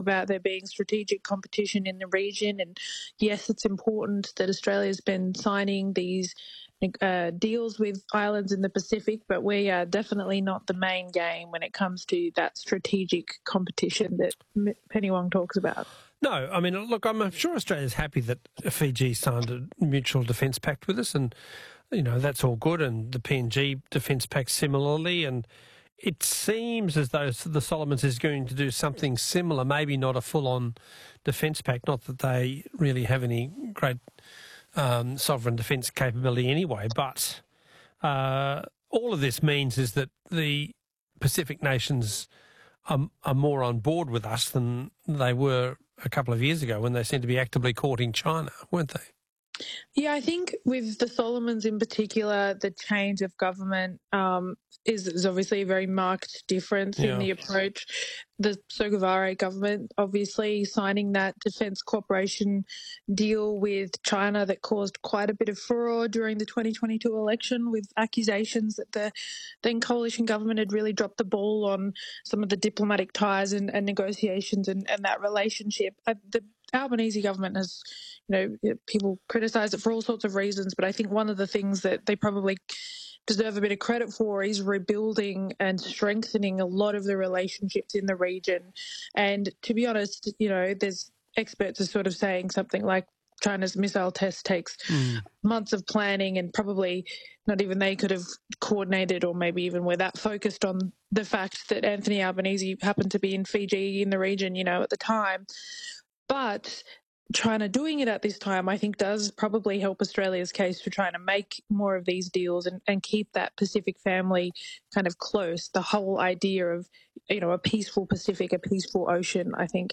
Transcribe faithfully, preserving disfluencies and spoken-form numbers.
about there being strategic competition in the region. And yes, it's important that Australia's been signing these uh, deals with islands in the Pacific, but we are definitely not the main game when it comes to that strategic competition that Penny Wong talks about. No, I mean, look, I'm sure Australia's happy that Fiji signed a mutual defence pact with us, and, you know, that's all good, and the P N G defence pact similarly, and it seems as though the Solomons is going to do something similar, maybe not a full-on defence pact, not that they really have any great um, sovereign defence capability anyway, but uh, all of this means is that the Pacific nations are, are more on board with us than they were a couple of years ago when they seemed to be actively courting China, weren't they? Yeah, I think with the Solomons in particular, the change of government um, is, is obviously a very marked difference Yeah. in the approach. The Sogavare government obviously signing that defence cooperation deal with China that caused quite a bit of furore during the twenty twenty-two election, with accusations that the then coalition government had really dropped the ball on some of the diplomatic ties and, and negotiations and, and that relationship. Uh, the Albanese government has, you know, people criticise it for all sorts of reasons, but I think one of the things that they probably deserve a bit of credit for is rebuilding and strengthening a lot of the relationships in the region. And to be honest, you know, there's experts are sort of saying something like China's missile test takes mm. months of planning, and probably not even they could have coordinated, or maybe even were that focused on the fact that Anthony Albanese happened to be in Fiji in the region, you know, at the time. But China doing it at this time, I think, does probably help Australia's case for trying to make more of these deals and, and keep that Pacific family kind of close. The whole idea of, you know, a peaceful Pacific, a peaceful ocean, I think,